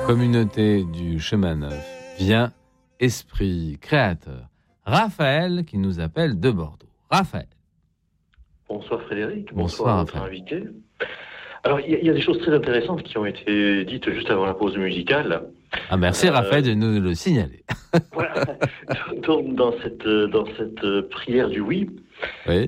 Communauté du chemin neuf, vient esprit créateur. Raphaël qui nous appelle de Bordeaux. Raphaël. Bonsoir Frédéric, Bonsoir bonsoir à votre invité. Alors il y a des choses très intéressantes qui ont été dites juste avant la pause musicale. Ah, merci Raphaël de nous le signaler. Voilà. Donc dans cette prière du oui, Oui.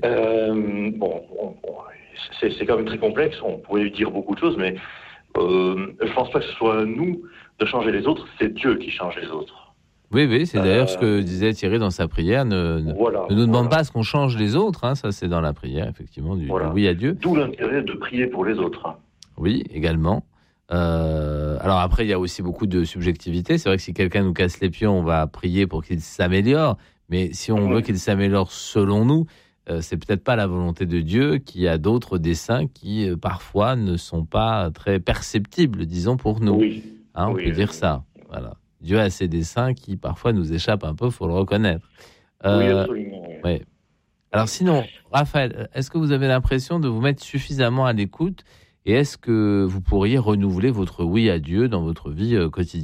C'est quand même très complexe, on pourrait dire beaucoup de choses, mais je pense pas que ce soit à nous de changer les autres, c'est Dieu qui change les autres. Oui, c'est d'ailleurs ce que disait Thierry dans sa prière. Ne nous demande pas à ce qu'on change les autres, hein, ça c'est dans la prière, effectivement, du oui à Dieu. D'où l'intérêt de prier pour les autres. Oui, également. Alors après, il y a aussi beaucoup de subjectivité. C'est vrai que si quelqu'un nous casse les pieds, on va prier pour qu'il s'améliore. Mais si on veut qu'il s'améliore selon nous, c'est peut-être pas la volonté de Dieu, qui a d'autres desseins qui parfois ne sont pas très perceptibles, disons, pour nous. On peut dire ça. Voilà. Dieu a ses desseins qui parfois nous échappent un peu, faut le reconnaître. Oui, absolument. Ouais. Alors sinon, Raphaël, est-ce que vous avez l'impression de vous mettre suffisamment à l'écoute, et est-ce que vous pourriez renouveler votre oui à Dieu dans votre vie quotidienne ?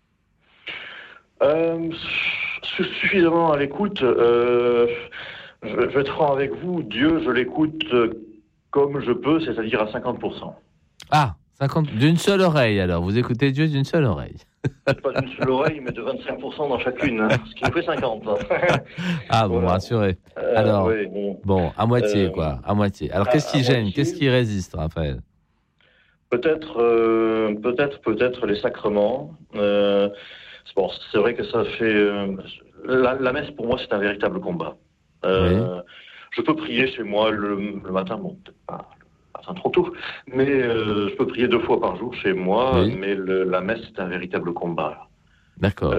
Suffisamment à l'écoute. Je vais être franc avec vous. Dieu, je l'écoute comme je peux, c'est-à-dire à 50%. Ah, 50 d'une seule oreille alors. Vous écoutez Dieu d'une seule oreille. Pas d'une seule oreille, mais de 25% dans chacune, hein, ce qui nous fait 50. Ah, vous me rassurez. Alors, à moitié, quoi. À moitié. Alors, qu'est-ce qui gêne ? Qu'est-ce qui résiste, Raphaël ? Peut-être les sacrements. C'est vrai que ça fait... la messe, pour moi, c'est un véritable combat. Je peux prier chez moi le matin, peut-être pas trop tôt, mais je peux prier 2 fois par jour chez moi, mais la messe, c'est un véritable combat. D'accord.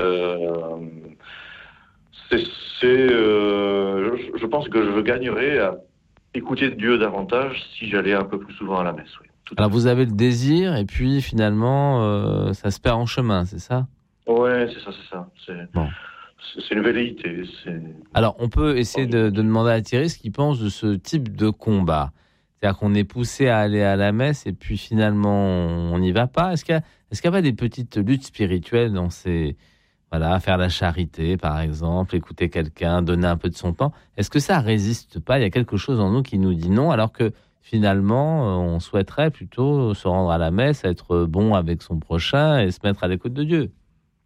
Je pense que je gagnerais à écouter Dieu davantage si j'allais un peu plus souvent à la messe. Oui. Alors vous avez le désir, et puis finalement, ça se perd en chemin, c'est ça ? Ouais, c'est ça. C'est une velléité. Alors, on peut essayer de demander à Thierry ce qu'il pense de ce type de combat. C'est-à-dire qu'on est poussé à aller à la messe et puis finalement, on n'y va pas. Est-ce qu'il y a pas des petites luttes spirituelles dans ces... Voilà, faire la charité, par exemple, écouter quelqu'un, donner un peu de son temps. Est-ce que ça résiste pas ? Il y a quelque chose en nous qui nous dit non, alors que finalement, on souhaiterait plutôt se rendre à la messe, être bon avec son prochain et se mettre à l'écoute de Dieu.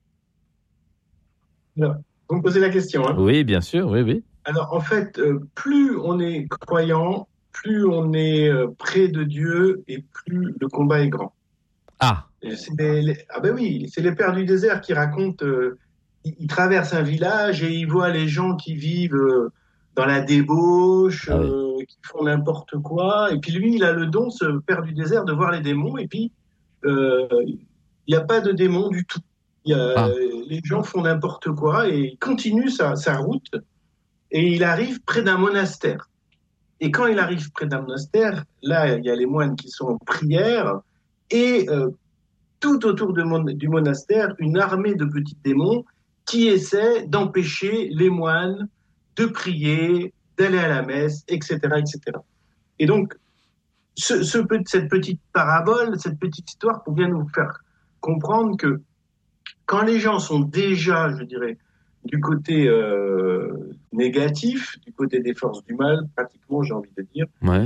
Alors, vous me posez la question, hein ? Oui, bien sûr, oui. Alors, en fait, plus on est croyant, plus on est près de Dieu et plus le combat est grand. Ah. C'est les pères du désert qui racontent, ils traversent un village et ils voient les gens qui vivent dans la débauche, qui font n'importe quoi. Et puis lui, il a le don, ce père du désert, de voir les démons. Et puis, il n'y a pas de démons du tout. Les gens font n'importe quoi et il continue sa route et il arrive près d'un monastère. Et quand il arrive près d'un monastère, là, il y a les moines qui sont en prière et tout autour du monastère, une armée de petits démons qui essaient d'empêcher les moines de prier, d'aller à la messe, etc., etc. Et donc, cette petite parabole, cette petite histoire pour bien nous faire comprendre que quand les gens sont déjà, je dirais, du côté négatif, du côté des forces du mal, pratiquement, j'ai envie de dire,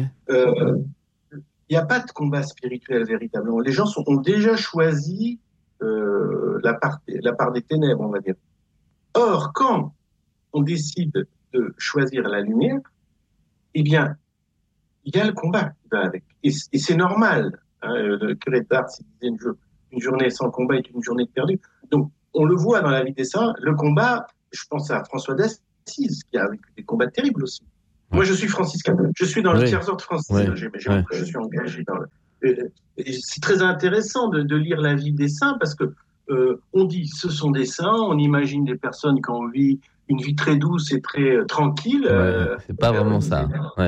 il n'y a pas de combat spirituel véritablement. Les gens ont déjà choisi la part des ténèbres, on va dire. Or, quand on décide de choisir la lumière, eh bien, il y a le combat qui va avec. Et c'est normal. Hein, le curé d'Ars disait une journée sans combat est une journée perdue. Donc, on le voit dans la vie des saints, le combat, je pense à François d'Assise, qui a vécu des combats terribles aussi. Moi, je suis franciscain. Je suis dans le tiers-ordre franciscain. Je suis engagé dans c'est très intéressant de lire la vie des saints parce que on dit ce sont des saints, on imagine des personnes qui ont une vie très douce et très tranquille. C'est pas vraiment ça.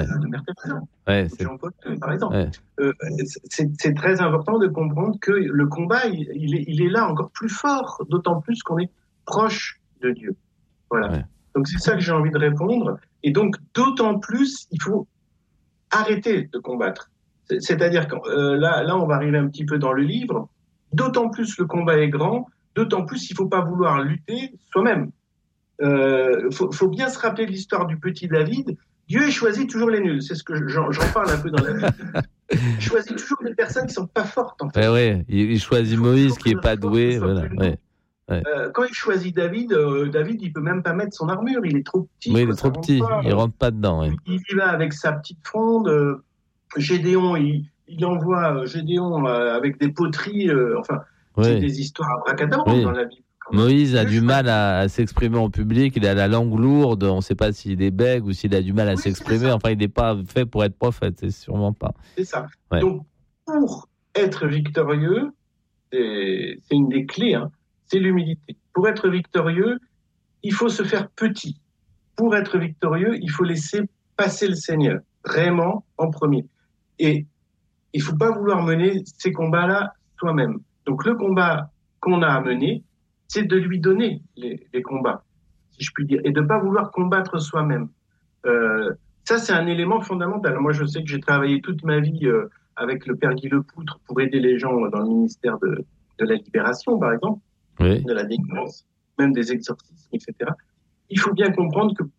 Jean-Paul, par exemple. C'est très important de comprendre que le combat, il est là encore plus fort, d'autant plus qu'on est proche de Dieu. Voilà. Donc c'est ça que j'ai envie de répondre. Et donc d'autant plus, il faut arrêter de combattre. C'est-à-dire que là, on va arriver un petit peu dans le livre. d'autant plus le combat est grand, d'autant plus il ne faut pas vouloir lutter soi-même. Faut bien se rappeler de l'histoire du petit David. Dieu choisit toujours les nuls. C'est ce que j'en parle un peu dans la Bible. Il choisit toujours des personnes qui ne sont pas fortes. En fait. Ouais. Il choisit Moïse qui n'est pas doué. Voilà. Quand il choisit David, David, il peut même pas mettre son armure. Il est trop petit. Oui, il est trop petit. Il rentre pas dedans. Il y va avec sa petite fronde. Gédéon, il envoie Gédéon avec des poteries. C'est des histoires abracadabrantes dans la Bible. Moïse a du mal à s'exprimer en public, il a la langue lourde, on ne sait pas s'il est bègue ou s'il a du mal à s'exprimer, enfin il n'est pas fait pour être prophète, c'est sûrement pas. C'est ça. Ouais. Donc pour être victorieux, c'est une des clés, c'est l'humilité. Pour être victorieux, il faut se faire petit. Pour être victorieux, il faut laisser passer le Seigneur, vraiment en premier. Et il ne faut pas vouloir mener ces combats-là soi-même. Donc le combat qu'on a à mener, c'est de lui donner les combats, si je puis dire, et de ne pas vouloir combattre soi-même. Ça, c'est un élément fondamental. Moi, je sais que j'ai travaillé toute ma vie avec le Père Guy Lepoutre pour aider les gens dans le ministère de la libération, par exemple, de la délivrance, même des exorcismes, etc. Il faut bien comprendre que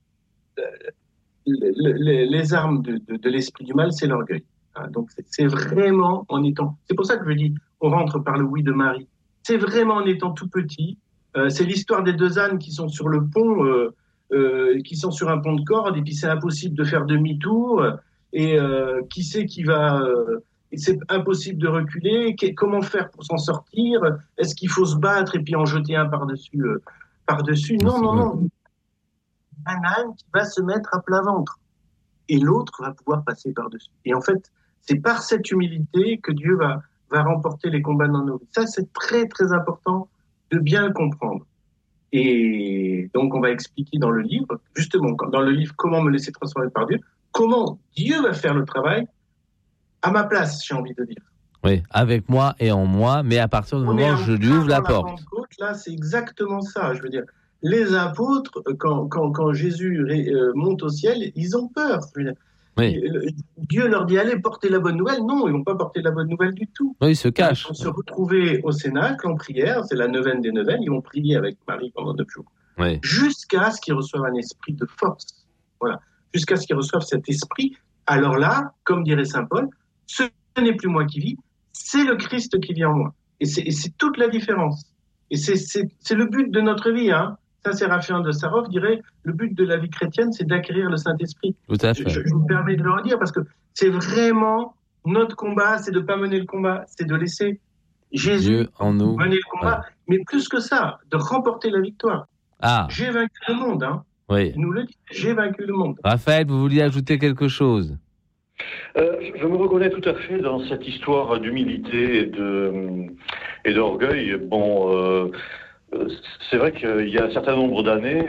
les armes de l'esprit du mal, c'est l'orgueil. Donc, c'est vraiment en étant... C'est pour ça que je dis, on rentre par le oui de Marie. C'est vraiment en étant tout petit. C'est l'histoire des deux ânes qui sont sur le pont, qui sont sur un pont de corde, et puis c'est impossible de faire demi-tour. Et qui sait qui va... c'est impossible de reculer. Comment faire pour s'en sortir? Est-ce qu'il faut se battre et puis en jeter un par-dessus? Non. Un âne qui va se mettre à plat ventre. Et l'autre va pouvoir passer par-dessus. Et en fait, c'est par cette humilité que Dieu va remporter les combats dans nos vies. Ça, c'est très, très important de bien le comprendre. Et donc, on va expliquer dans le livre, justement, dans le livre « Comment me laisser transformer par Dieu », comment Dieu va faire le travail à ma place, j'ai envie de dire. Oui, avec moi et en moi, mais à partir du moment où je lui ouvre la porte. Là, c'est exactement ça. Je veux dire, les apôtres, quand Jésus monte au ciel, ils ont peur. Je veux dire, Dieu leur dit, allez, porter la bonne nouvelle. Non, ils ne vont pas porter la bonne nouvelle du tout. Oui, ils se cachent. Ils vont se retrouver au Cénacle en prière, c'est la neuvaine des neuvaines, ils vont prier avec Marie pendant 9 jours. Jusqu'à ce qu'ils reçoivent un esprit de force. Voilà. Jusqu'à ce qu'ils reçoivent cet esprit. Alors là, comme dirait saint Paul, ce n'est plus moi qui vis, c'est le Christ qui vit en moi. Et c'est toute la différence. Et c'est le but de notre vie, Ça, Séraphin de Sarov dirait, le but de la vie chrétienne, c'est d'acquérir le Saint-Esprit. Tout à fait. Je me permets de le redire parce que c'est vraiment notre combat, c'est de ne pas mener le combat, c'est de laisser Jésus en nous mener le combat. Mais plus que ça, de remporter la victoire. J'ai vaincu le monde, Oui. Il nous le dit, j'ai vaincu le monde. Raphaël, vous vouliez ajouter quelque chose? Je me reconnais tout à fait dans cette histoire d'humilité et d'orgueil. Bon... c'est vrai qu'il y a un certain nombre d'années,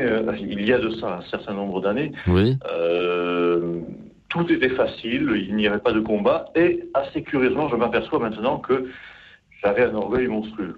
tout était facile, il n'y avait pas de combat, et assez curieusement, je m'aperçois maintenant que j'avais un orgueil monstrueux.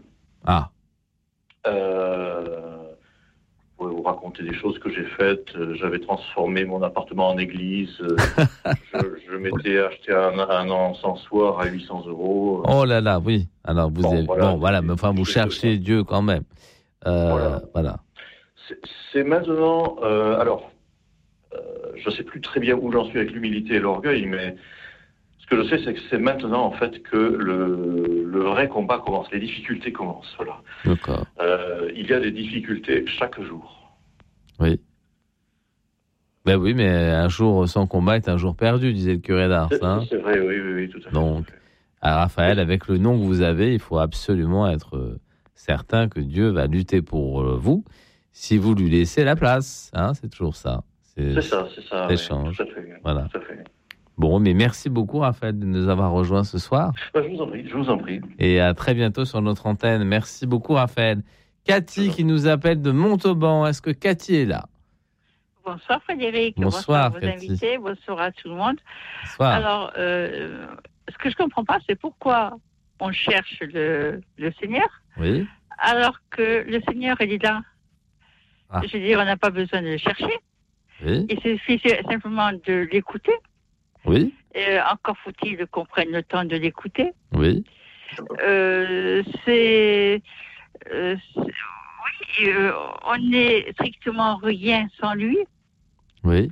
Je pourrais vous raconter des choses que j'ai faites. J'avais transformé mon appartement en église. Je m'étais acheté un encensoir à 800 €. Oh là là, oui. Alors mais enfin, vous cherchez Dieu quand même. Voilà. C'est maintenant... je ne sais plus très bien où j'en suis avec l'humilité et l'orgueil, mais ce que je sais, c'est que c'est maintenant, en fait, que le vrai combat commence. Les difficultés commencent, voilà. D'accord. Il y a des difficultés chaque jour. Oui. Ben oui, mais un jour sans combat est un jour perdu, disait le curé d'Ars. C'est vrai, oui, tout à fait. Donc, à Raphaël, avec le nom que vous avez, il faut absolument être... certain que Dieu va lutter pour vous si vous lui laissez la place. C'est toujours ça. C'est ça. L'échange. Tout à fait. Voilà. Tout à fait. Bon, mais merci beaucoup, Raphaël, de nous avoir rejoints ce soir. Je vous en prie. Et à très bientôt sur notre antenne. Merci beaucoup, Raphaël. Cathy qui nous appelle de Montauban. Est-ce que Cathy est là? Bonsoir Frédéric. Bonsoir vos invités. Bonsoir à tout le monde. Bonsoir. Alors, ce que je ne comprends pas, c'est pourquoi on cherche le Seigneur. Oui. Alors que le Seigneur, il est là. Je veux dire, on n'a pas besoin de le chercher. Oui. Il suffit simplement de l'écouter. Oui. Encore faut-il qu'on prenne le temps de l'écouter. Oui. On n'est strictement rien sans lui. Oui.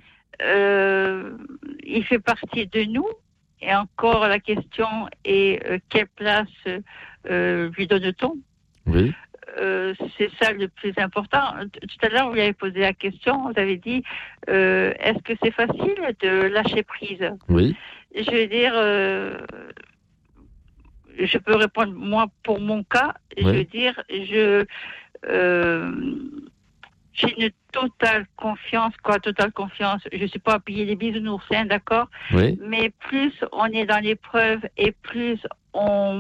Il fait partie de nous. Et encore, la question est quelle place lui donne-t-on ? Oui. C'est ça le plus important. Tout à l'heure, vous lui avez posé la question, vous avez dit est-ce que c'est facile de lâcher prise ? Oui. Je veux dire, je peux répondre, moi, pour mon cas, je veux dire, j'ai une totale confiance. Je ne suis pas à payer des bisounours, d'accord ? Oui. Mais plus on est dans l'épreuve et plus on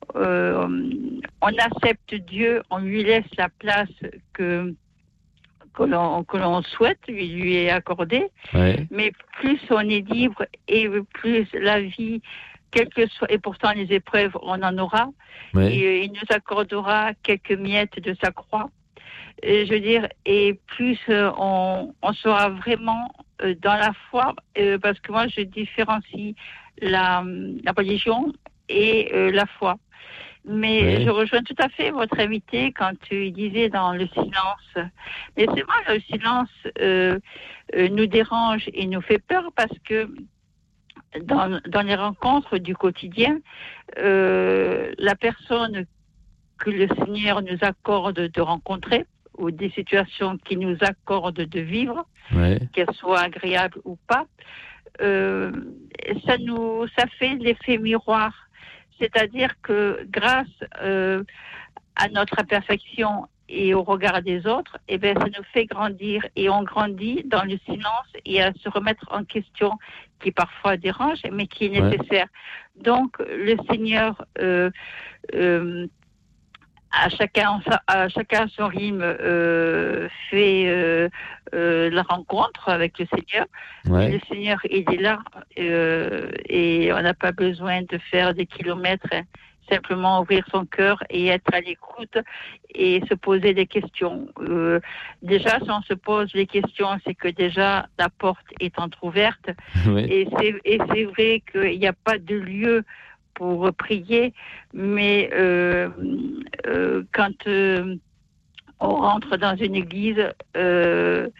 accepte Dieu, on lui laisse la place que l'on souhaite lui accorder, mais plus on est libre et plus la vie, quelle que soit, et pourtant les épreuves, on en aura, et il nous accordera quelques miettes de sa croix. Je veux dire, et plus on sera vraiment dans la foi, parce que moi je différencie la religion et la foi. Mais je rejoins tout à fait votre invité quand il disait dans le silence. Mais c'est vrai, le silence nous dérange et nous fait peur parce que dans les rencontres du quotidien, la personne que le Seigneur nous accorde de rencontrer ou des situations qu'il nous accorde de vivre, qu'elles soient agréables ou pas, ça fait l'effet miroir. C'est-à-dire que grâce à notre imperfection et au regard des autres, ça nous fait grandir. Et on grandit dans le silence et à se remettre en question, qui parfois dérange, mais qui est nécessaire. Donc, le Seigneur, à chacun son rythme, fait la rencontre avec le Seigneur. Le Seigneur, il est là et on n'a pas besoin de faire des kilomètres, simplement ouvrir son cœur et être à l'écoute et se poser des questions. Déjà, si on se pose les questions, c'est que déjà la porte est entrouverte. Et c'est vrai qu'il n'y a pas de lieu pour prier, mais quand on rentre dans une église, il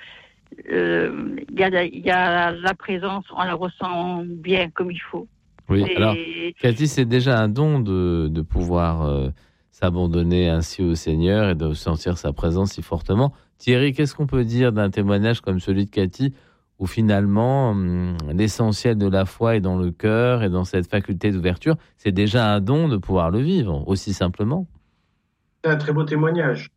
y a la présence, on la ressent bien comme il faut. Oui, alors, Cathy, c'est déjà un don de pouvoir s'abandonner ainsi au Seigneur et de sentir sa présence si fortement. Thierry, qu'est-ce qu'on peut dire d'un témoignage comme celui de Cathy, où finalement, l'essentiel de la foi est dans le cœur et dans cette faculté d'ouverture. C'est déjà un don de pouvoir le vivre, aussi simplement. C'est un très beau témoignage.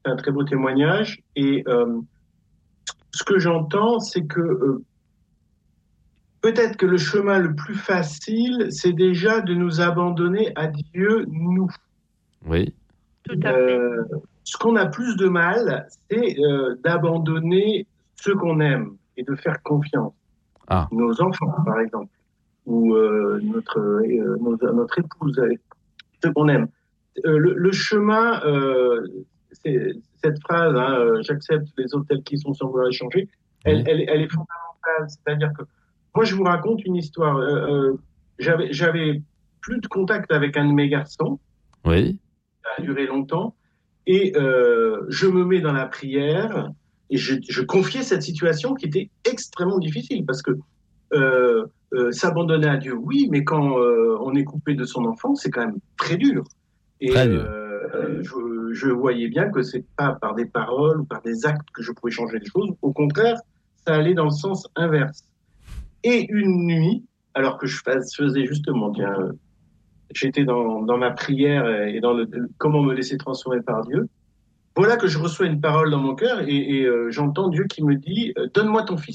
Et ce que j'entends, c'est que peut-être que le chemin le plus facile, c'est déjà de nous abandonner à Dieu, nous. Oui. Tout à fait. Ce qu'on a plus de mal, c'est d'abandonner ceux qu'on aime et de faire confiance. Nos enfants, par exemple, ou notre épouse, ceux qu'on aime. Le chemin, c'est cette phrase, j'accepte les autres tels qu'ils sont sans vouloir les changer, elle est fondamentale. C'est-à-dire que moi, je vous raconte une histoire. J'avais plus de contact avec un de mes garçons. Oui. Ça a duré longtemps. Et je me mets dans la prière et je confiais cette situation qui était extrêmement difficile parce que s'abandonner à Dieu, oui, mais quand on est coupé de son enfant, c'est quand même très dur. Et je voyais bien que c'est pas par des paroles ou par des actes que je pouvais changer les choses. Au contraire, ça allait dans le sens inverse. Et une nuit, alors que je faisais justement, j'étais dans ma prière et dans comment me laisser transformer par Dieu. Voilà que je reçois une parole dans mon cœur et j'entends Dieu qui me dit « Donne-moi ton fils ».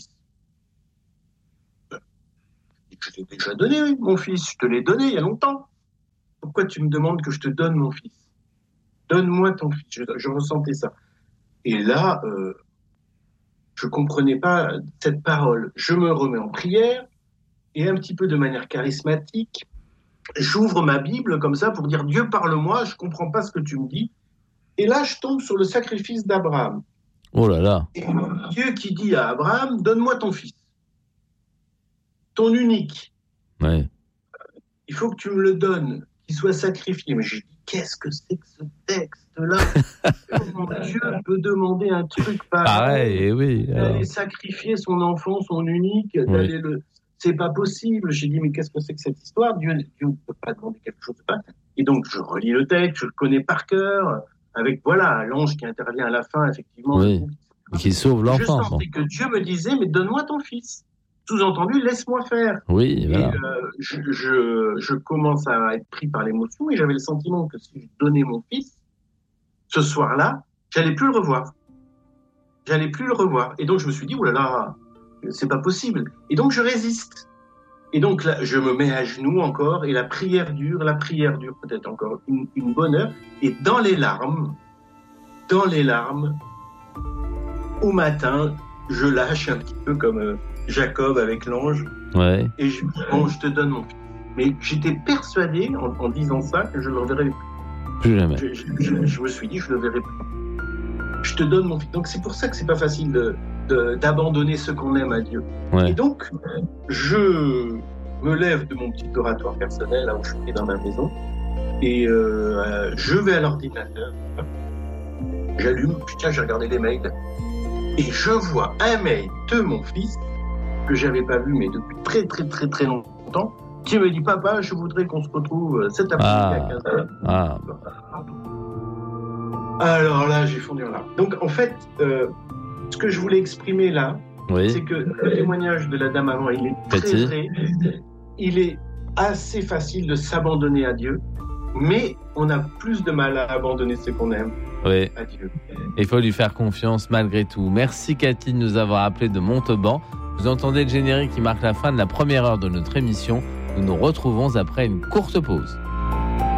Je t'ai déjà donné, mon fils, je te l'ai donné il y a longtemps. Pourquoi tu me demandes que je te donne mon fils ? Donne-moi ton fils. Je ressentais ça. Et là, je ne comprenais pas cette parole. Je me remets en prière et un petit peu de manière charismatique, j'ouvre ma Bible comme ça pour dire « Dieu, parle-moi, je ne comprends pas ce que tu me dis ». Et là, je tombe sur le sacrifice d'Abraham. Oh là là. Et Dieu qui dit à Abraham, donne-moi ton fils, ton unique. Ouais. Il faut que tu me le donnes, qu'il soit sacrifié. Mais j'ai dit, qu'est-ce que c'est que ce texte-là? Comment Dieu peut demander un truc pareil, oui. D'aller sacrifier son enfant, son unique, d'aller le... C'est pas possible. J'ai dit, mais qu'est-ce que c'est que cette histoire? Dieu ne peut pas demander quelque chose de pareil. Et donc, je relis le texte, je le connais par cœur, avec, voilà, l'ange qui intervient à la fin, effectivement. Oui, et qui sauve l'enfant. Je sentais que Dieu me disait, mais donne-moi ton fils. Sous-entendu, laisse-moi faire. Oui, voilà. Et je commence à être pris par l'émotion et j'avais le sentiment que si je donnais mon fils, ce soir-là, j'allais plus le revoir. Et donc, je me suis dit, oh là là, c'est pas possible. Et donc, je résiste. Et donc, là, je me mets à genoux encore et la prière dure peut-être encore une bonne heure. Et dans les larmes, au matin, je lâche un petit peu comme Jacob avec l'ange. Ouais. Et je dis, bon, je te donne mon fils. Mais j'étais persuadé, en disant ça, que je ne le reverrai plus. Plus jamais. Je me suis dit, je ne le verrai plus. Je te donne mon fils. Donc, c'est pour ça que c'est pas facile d'abandonner ce qu'on aime à Dieu. Ouais. Et donc, je me lève de mon petit oratoire personnel, là où je suis dans ma maison, et je vais à l'ordinateur, j'allume, putain, j'ai regardé les mails, et je vois un mail de mon fils, que j'avais pas vu, mais depuis très très très très longtemps, qui me dit, papa, je voudrais qu'on se retrouve cet après-midi à 15h. Alors là, j'ai fondu en larmes. Donc, en fait, ce que je voulais exprimer là, c'est que le témoignage de la dame avant, il est très vrai. Il est assez facile de s'abandonner à Dieu, mais on a plus de mal à abandonner ce qu'on aime à Dieu. Il faut lui faire confiance malgré tout. Merci Cathy de nous avoir appelés de Montauban. Vous entendez le générique qui marque la fin de la première heure de notre émission. Nous nous retrouvons après une courte pause.